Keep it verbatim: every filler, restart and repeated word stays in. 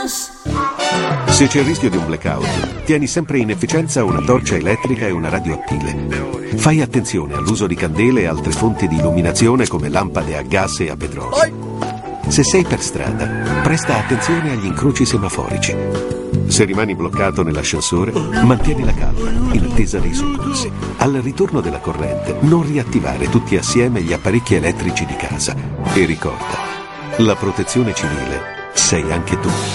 Se c'è il rischio di un blackout, tieni sempre in efficienza una torcia elettrica e una radio a pile. Fai attenzione all'uso di candele e altre fonti di illuminazione come lampade a gas e a petrolio. Se sei per strada, presta attenzione agli incroci semaforici. Se rimani bloccato nell'ascensore, mantieni la calma in attesa dei soccorsi. Al ritorno della corrente, non riattivare tutti assieme gli apparecchi elettrici di casa. E ricorda, la protezione civile sei anche tu.